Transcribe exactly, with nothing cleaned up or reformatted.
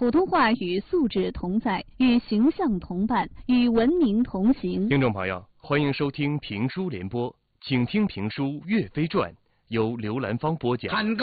普通话与素质同在，与形象同伴，与文明同行。 听众朋友，欢迎收听评书联播，请听评书《岳飞传》，由刘兰芳播讲。